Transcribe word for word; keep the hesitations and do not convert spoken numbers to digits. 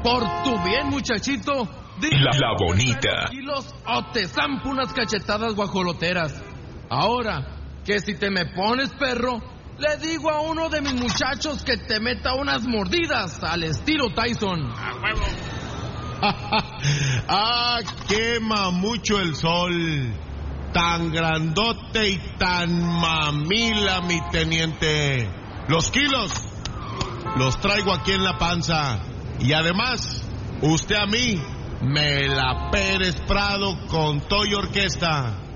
Por tu bien, muchachito. La, la bonita. Kilos o te zampo unas cachetadas guajoloteras. Ahora, que si te me pones perro, le digo a uno de mis muchachos que te meta unas mordidas al estilo Tyson. ¡A huevo! ¡Ah, quema mucho el sol! Tan grandote y tan mamila, mi teniente. Los kilos los traigo aquí en la panza. Y además, usted a mí me la Pérez Prado con Toy Orquesta.